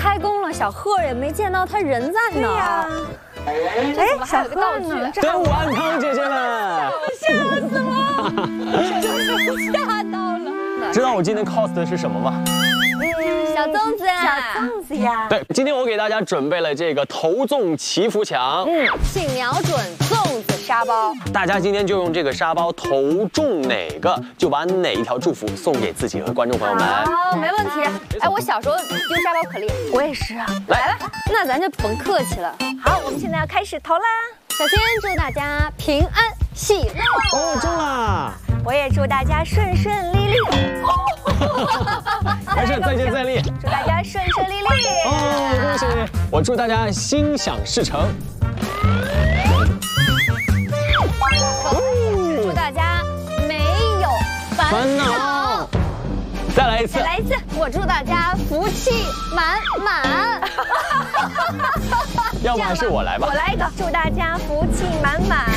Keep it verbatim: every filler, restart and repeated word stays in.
开工了，小贺也没见到他人在哪儿。 哎，小贺呢？ 端午安康，姐姐们！ 吓死我！吓到了。 知道我今天 cos 的是什么吗？ 小粽子， 小粽子呀。 对，今天我给大家准备了这个头粽祈福墙。 嗯，请瞄准粽子沙包。 大家今天就用这个沙包投中哪个，就把哪一条祝福送给自己和观众朋友们。 好，没问题。哎，我小时候丢沙包可厉害， 我也是啊。 来吧，那咱就甭客气了。 好，我们现在要开始投啦。 首先祝大家平安喜乐。 哦，中啦！ 我也祝大家顺顺利利。 还是再接再厉。 祝大家顺顺利利。 哦，恭喜！我祝大家心想事成。 祝大家没有烦恼。 再来一次， 再来一次。我祝大家福气满满。 要不还是我来吧。 我来一个，祝大家福气满满。